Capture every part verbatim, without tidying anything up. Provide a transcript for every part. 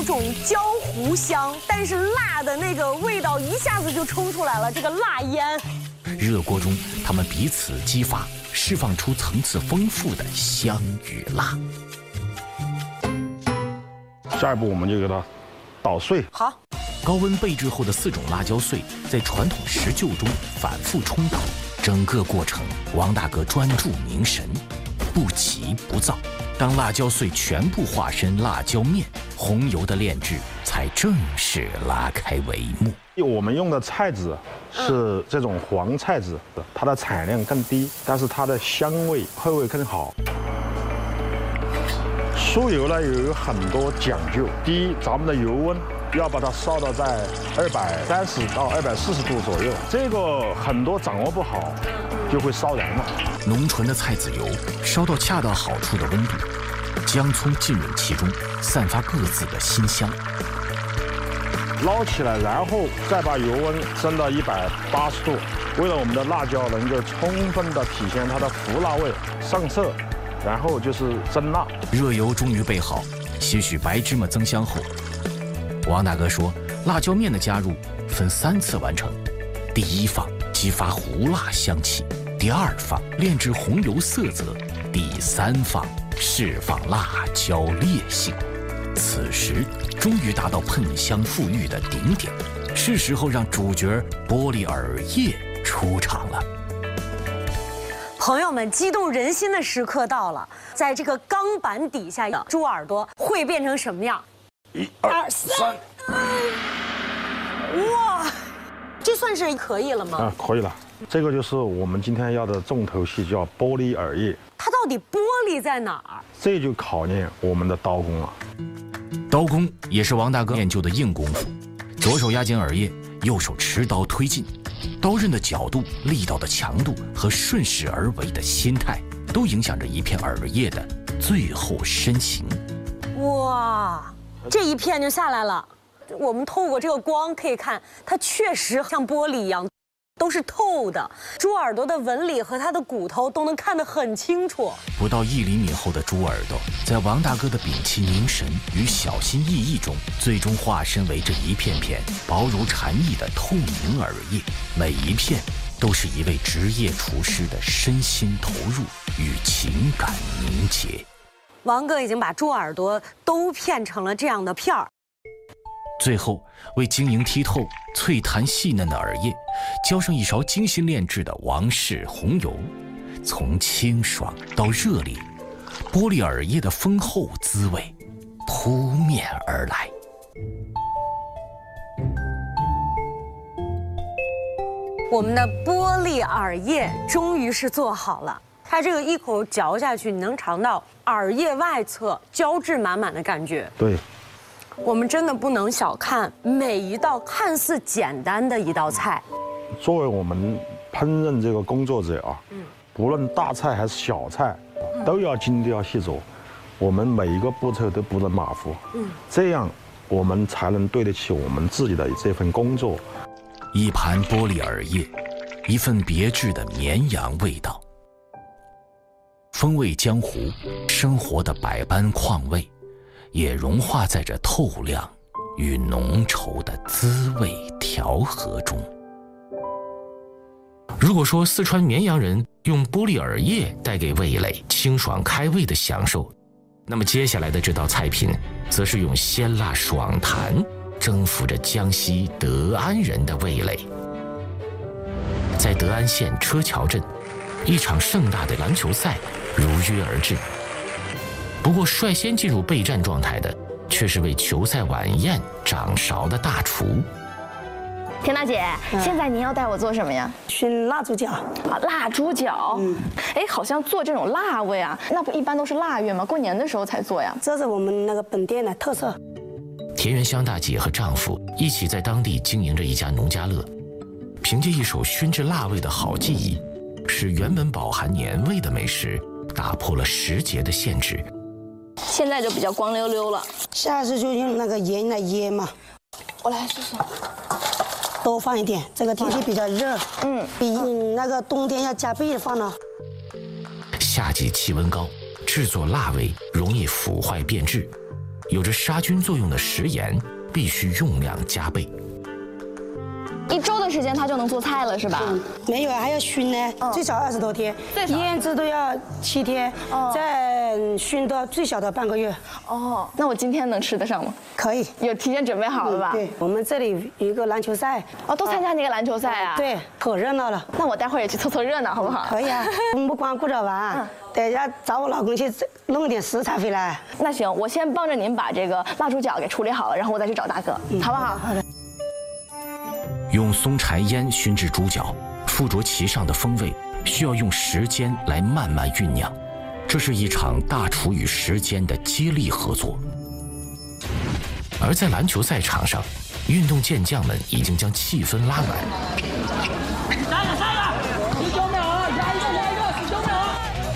种焦糊香，但是辣的那个味道一下子就冲出来了，这个辣烟。 热锅中，它们彼此激发，释放出层次丰富的香与辣。 下一步我们就给它捣碎。 好。 高温备制后的四种辣椒碎，在传统石臼中反复冲捣，整个过程王大哥专注凝神，不急不躁。当辣椒碎全部化身辣椒面，红油的炼制才正式拉开帷幕。 我们用的菜籽是这种黄菜籽，它的产量更低，但是它的香味后味更好。酥油呢有很多讲究，第一，咱们的油温要把它烧到在二百三十到二百四十度左右，这个很多掌握不好，就会烧燃了。 浓醇的菜籽油烧到恰到好处的温度，姜葱浸润其中，散发各自的馨香。 捞起来，然后再把油温升到一百八十度，为了我们的辣椒能够充分的体现它的胡辣味上色，然后就是蒸辣。 热油终于备好，些许白芝麻增香后，王大哥说，辣椒面的加入分三次完成：第一放激发胡辣香气，第二放炼制红油色泽，第三放释放辣椒烈性。此时终于达到喷香馥郁的顶点，是时候让主角玻璃耳叶出场了。 朋友们，激动人心的时刻到了，在这个钢板底下，猪耳朵会变成什么样？ 一二三， 哇，这算是可以了吗？ 啊，可以了。这个就是我们今天要的重头戏，叫玻璃耳叶。 它到底玻璃在哪儿？ 这就考验我们的刀工了。 刀工也是王大哥练就的硬功夫，左手压紧耳叶，右手持刀推进，刀刃的角度、力道的强度和顺势而为的心态，都影响着一片耳叶的最后身形。 哇，这一片就下来了。我们透过这个光可以看，它确实像玻璃一样，都是透的。猪耳朵的纹理和它的骨头都能看得很清楚。 不到一厘米厚的猪耳朵，在王大哥的屏气凝神与小心翼翼中，最终化身为这一片片薄如蝉翼的透明耳叶。每一片都是一位职业厨师的身心投入与情感凝结。 王哥已经把猪耳朵都片成了这样的片儿。 最后，为晶莹剔透、脆弹细嫩的耳叶，浇上一勺精心炼制的王氏红油，从清爽到热烈，玻璃耳叶的丰厚滋味扑面而来。 我们的玻璃耳叶终于是做好了，它这个一口嚼下去，你能尝到耳叶外侧胶质满满的感觉。 对。 我们真的不能小看每一道看似简单的一道菜。 作为我们烹饪这个工作者啊，嗯，不论大菜还是小菜，都要精雕细琢，我们每一个步骤都不能马虎，嗯，这样我们才能对得起我们自己的这份工作。 一盘玻璃耳叶，一份别致的绵阳味道，风味江湖，生活的百般况味，也融化在这透亮与浓稠的滋味调和中。如果说四川绵阳人用玻璃耳叶带给味蕾清爽开胃的享受，那么接下来的这道菜品，则是用鲜辣爽弹征服着江西德安人的味蕾。在德安县车桥镇，一场盛大的篮球赛如约而至。不过率先进入备战状态的，却是为球赛晚宴掌勺的大厨。 田大姐，嗯、现在您要带我做什么呀？ 熏蜡猪脚啊，蜡猪脚。嗯，哎，好像做这种辣味啊，那不一般都是腊月吗？过年的时候才做呀。 这是我们那个本店的特色。 田园香大姐和丈夫一起在当地经营着一家农家乐，凭借一手熏制辣味的好技艺，使原本饱含年味的美食打破了时节的限制。 现在就比较光溜溜了， 下次就用那个盐来腌嘛。 我来试试。 多放一点，这个天气比较热，嗯，比那个冬天要加倍的放了。 夏季气温高，制作辣味容易腐坏变质， 有着杀菌作用的食盐必须用量加倍。 一周的时间它就能做菜了是吧？ 嗯，没有，还要熏呢， 嗯最少二十多天， 最少腌制都要七天， 哦再熏到最少的半个月。 哦，那我今天能吃得上吗？ 可以， 有提前准备好了吧？ 对，我们这里有一个篮球赛， 哦，都参加那个篮球赛啊？。 对，可热闹了。 那我待会儿也去凑凑热闹，好不好？ 可以啊，我们不光顾着玩，等下找我老公去弄点食材回来。 那行，我先帮着您把这个腊猪脚给处理好了，然后我再去找大哥，好不好？ 好的。 用松柴烟熏制猪脚，附着其上的风味需要用时间来慢慢酝酿，这是一场大厨与时间的接力合作。而在篮球赛场上，运动健将们已经将气氛拉满。 下一个，下一个，十九秒啊，下一个，下一个，十九秒。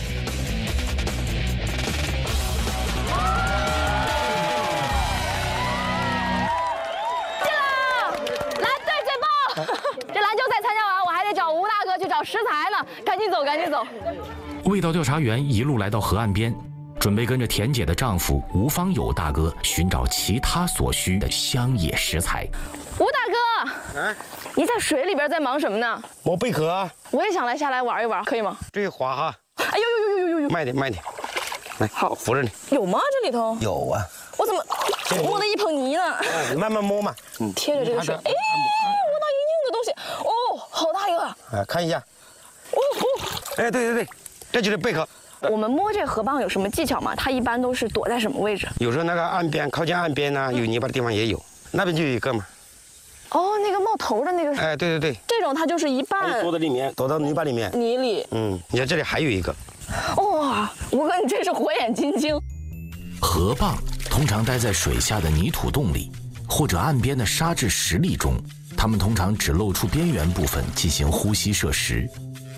进了，蓝队最棒！这篮球赛参加完，我还得找吴大哥去找食材呢，赶紧走，赶紧走。 味道调查员一路来到河岸边，准备跟着田姐的丈夫吴方友大哥寻找其他所需的乡野食材。 吴大哥，啊，你在水里边在忙什么呢？ 摸贝壳啊， 我也想来下来玩一玩，可以吗？ 注意滑哈！ 哎呦呦呦呦呦呦！ 慢点，慢点，来，好，扶着你。 有吗？这里头有啊， 我怎么摸了一捧泥呢？ 你慢慢摸嘛。嗯， 贴着这个水，哎，摸到硬硬的东西，哦，好大一个！ 啊，看一下。 哦哦， 哎，对对对，这就是贝壳。 我们摸这河蚌有什么技巧吗？它一般都是躲在什么位置？ 有时候那个岸边，靠近岸边呢，有泥巴的地方也有，那边就有一个嘛。 哦，那个冒头的那个， 哎，对对对， 这种它就是一半躲在里面，躲到泥巴里面。 泥里。 嗯，你看这里还有一个。 哇，吴哥，你这是火眼金睛。 河蚌通常待在水下的泥土洞里，或者岸边的沙质石砾中，它们通常只露出边缘部分进行呼吸摄食。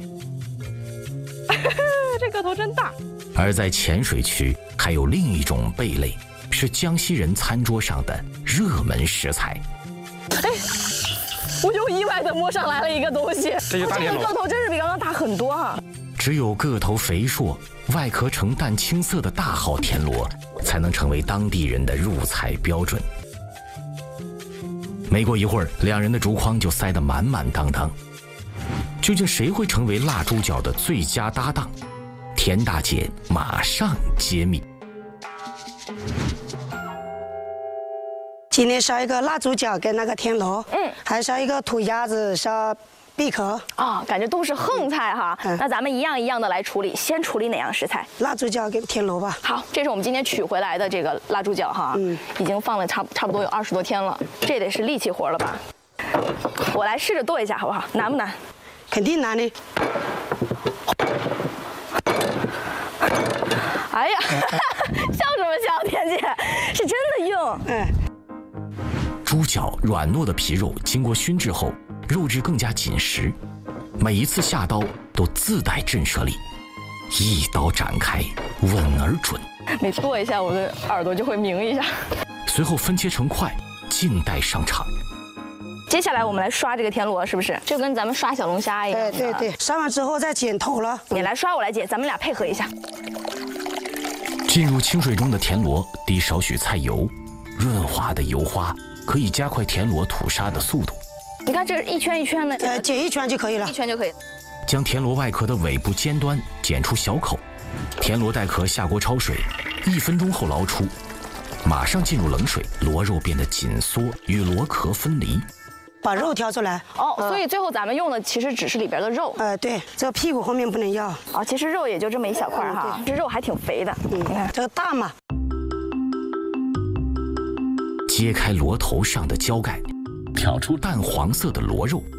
这个头真大。 而在浅水区，还有另一种贝类，是江西人餐桌上的热门食材。 哎，我又意外的摸上来了一个东西， 这就大田螺， 这个个头真是比刚刚大很多啊！ 只有个头肥硕、外壳呈淡青色的大号田螺，才能成为当地人的入菜标准。没过一会儿，两人的竹筐就塞得满满当当。究竟谁会成为腊猪脚的最佳搭档？田大姐马上揭秘。 今天烧一个腊猪脚跟那个田螺， 嗯， 还烧一个土鸭子，烧贝壳。 啊，感觉都是横菜哈。 嗯那咱们一样一样的来处理，先处理哪样食材？ 腊猪脚跟田螺吧。 好，这是我们今天取回来的这个腊猪脚哈， 嗯， 已经放了差差不多有二十多天了，这得是力气活了吧？我来试着剁一下好不好？难不难？ 肯定难的。 哎呀，笑什么笑，田姐，是真的硬。 嗯， 猪脚软糯的皮肉经过熏制后，肉质更加紧实，每一次下刀都自带震慑力，一刀斩开，稳而准。 每剁一下，我的耳朵就会鸣一下。 随后分切成块，静待上场。 接下来我们来刷这个田螺，是不是？就跟咱们刷小龙虾一样。 哎，对对，烧完之后再剪头了。 你来刷，我来剪，咱们俩配合一下。 进入清水中的田螺滴少许菜油，润滑的油花可以加快田螺吐沙的速度。 你看这一圈一圈的， 呃，剪一圈就可以了一。圈就可以。 将田螺外壳的尾部尖端剪出小口，田螺带壳下锅焯水，一分钟后捞出，马上进入冷水，螺肉变得紧缩，与螺壳分离。 把肉挑出来。 哦，所以最后咱们用的其实只是里边的肉。 呃，对，这个屁股后面不能要。 哦，其实肉也就这么一小块哈，这肉还挺肥的。 嗯， 你看这个大嘛。 揭开螺头上的胶盖，挑出淡黄色的螺肉。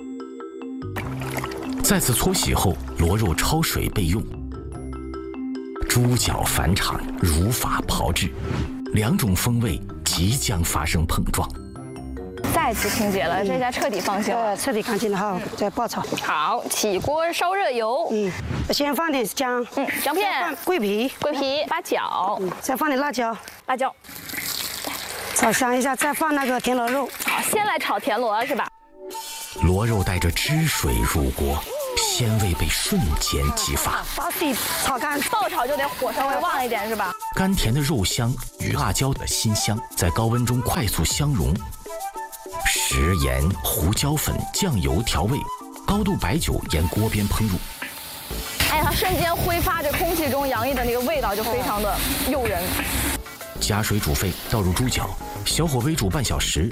再次搓洗后，螺肉焯水备用。猪脚返场，如法炮制，两种风味即将发生碰撞。 再次清洁了，这下彻底放心了。 呃，彻底干净了哈，再爆炒。 好，起锅烧热油， 嗯，先放点姜， 嗯，姜片放、桂皮， 桂皮、八角、 再放点辣椒， 辣椒。 炒香一下，再放那个田螺肉。 好，先来炒田螺是吧？ 螺肉带着汁水入锅， 鲜味被瞬间激发。 把水炒干， 爆炒就得火稍微旺一点，是吧？ 甘甜的肉香与辣椒的辛香在高温中快速相融。食盐、胡椒粉、酱油调味，高度白酒沿锅边烹入。 哎，它瞬间挥发着空气中洋溢的那个味道，就非常的诱人。 加水煮沸，倒入猪脚，小火微煮半小时。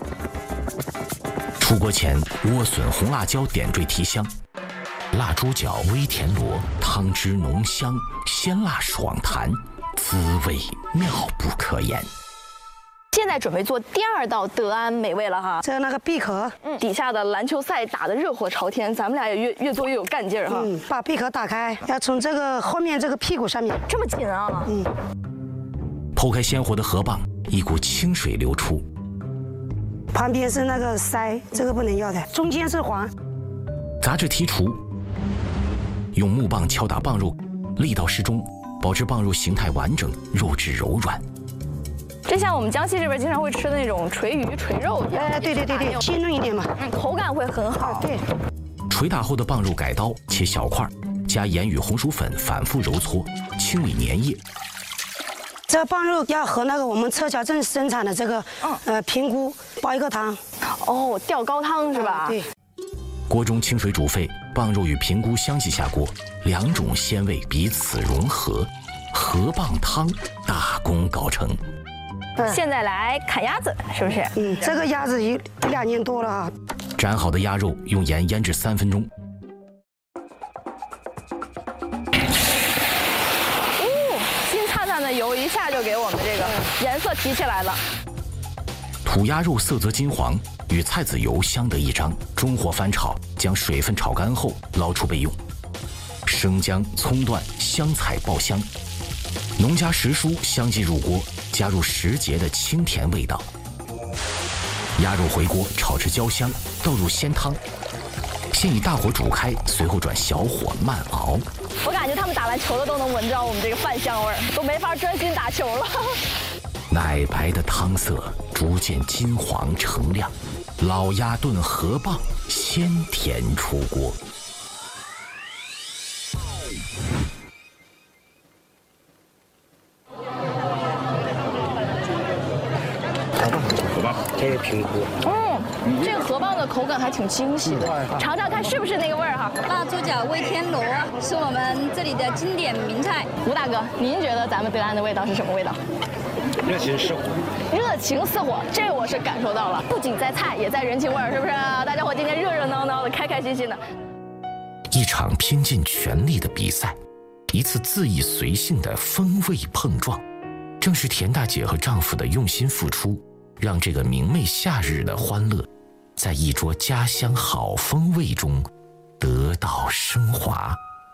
出锅前，莴笋、红辣椒点缀提香，辣猪脚微甜螺，汤汁浓香，鲜辣爽弹，滋味妙不可言。 现在准备做第二道德安美味了哈， 这那个贝壳， 嗯，底下的篮球赛打得热火朝天，咱们俩也越越做越有干劲儿哈。 嗯，把贝壳打开，要从这个后面这个屁股上面， 这么紧啊？ 嗯， 剖开鲜活的河蚌，一股清水流出。 旁边是那个腮，这个不能要的，中间是黄。 杂质剔除，用木棒敲打蚌肉，力道适中，保持蚌肉形态完整，肉质柔软。 这像我们江西这边经常会吃的那种锤鱼、锤肉一样。 哎，对对对对，鲜嫩一点嘛， 嗯，口感会很好。 对。 捶打后的蚌肉改刀，切小块，加盐与红薯粉反复揉搓，清理粘液。 这蚌肉要和那个我们侧桥镇生产的这个，嗯、呃，平菇煲一个汤。 哦，吊高汤是吧？ 对。 锅中清水煮沸，蚌肉与平菇相继下锅，两种鲜味彼此融合，河蚌汤大功告成。 现在来砍鸭子，是不是？ 嗯，这个鸭子一一两年多了啊。 斩好的鸭肉用盐腌制三分钟。 哦，金灿灿的油一下就给我们这个颜色提起来了。 土鸭肉色泽金黄，与菜籽油相得益彰。中火翻炒，将水分炒干后捞出备用。生姜、葱段、香菜爆香，浓加时蔬相继入锅。加入时节的清甜味道，鸭肉回锅炒至焦香，倒入鲜汤，先以大火煮开，随后转小火慢熬。 我感觉他们打完球的都能闻着我们这个饭香味儿，都没法专心打球了。 奶白的汤色逐渐金黄澄亮，老鸭炖河蚌鲜甜出锅。 这是平菇。 嗯，这个河蚌的口感还挺精细的，尝尝看是不是那个味儿哈。 辣猪脚煨天螺是我们这里的经典名菜。 吴大哥，您觉得咱们德安的味道是什么味道？ 热情似火。 热情似火，这我是感受到了，不仅在菜，也在人情味儿，是不是？大家伙今天热热闹闹的，开开心心的。 一场拼尽全力的比赛，一次恣意随性的风味碰撞，正是田大姐和丈夫的用心付出，让这个明媚夏日的欢乐，在一桌家乡好风味中得到升华。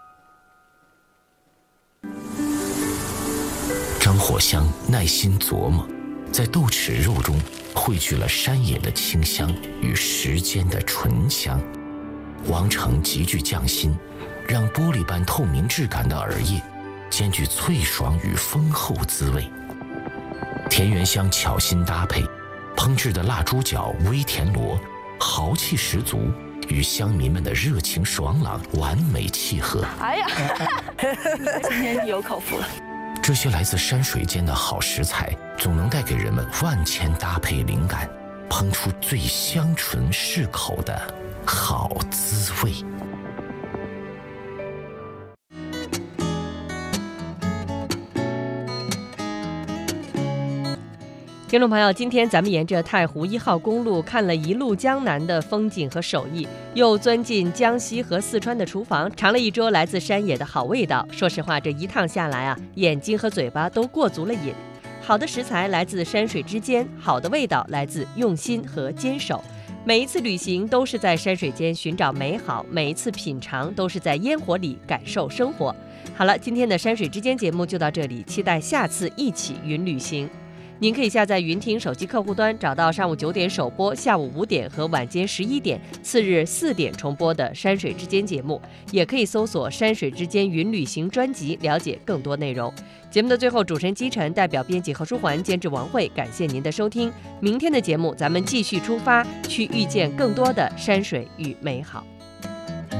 张火香耐心琢磨，在豆豉肉中汇聚了山野的清香与时间的醇香。王成极具匠心，让玻璃般透明质感的耳叶兼具脆爽与丰厚滋味。田园香巧心搭配，烹制的辣猪脚、微田螺，豪气十足，与乡民们的热情爽朗完美契合。 哎呀，今天有口福了。 这些来自山水间的好食材，总能带给人们万千搭配灵感，烹出最香醇适口的好滋味。 听众朋友，今天咱们沿着太湖一号公路看了一路江南的风景和手艺，又钻进江西和四川的厨房，尝了一桌来自山野的好味道。说实话，这一趟下来啊，眼睛和嘴巴都过足了瘾。好的食材来自山水之间，好的味道来自用心和坚守。每一次旅行都是在山水间寻找美好，每一次品尝都是在烟火里感受生活。好了，今天的山水之间节目就到这里，期待下次一起云旅行。您可以下载云听手机客户端，找到上午九点首播、下午五点和晚间十一点、次日四点重播的山水之间节目，也可以搜索山水之间云旅行专辑，了解更多内容。节目的最后，主持人姬晨代表编辑何书桓、监制王慧，感谢您的收听。明天的节目咱们继续出发，去遇见更多的山水与美好。